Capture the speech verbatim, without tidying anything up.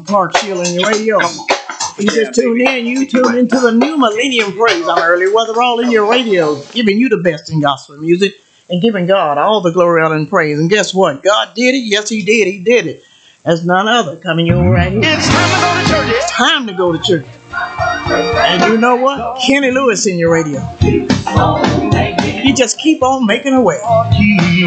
Clark Shield in your radio. You just tune in, you tune into the new Millennium Praise on Early Weather, all in your radio, giving you the best in gospel music and giving God all the glory, honor, and praise. And guess what? God did it. Yes, He did. He did it. As none other coming your right here. It's time to go to church. It's time to go to church. And you know what? Kenny Lewis in your radio. You just keep on making a way.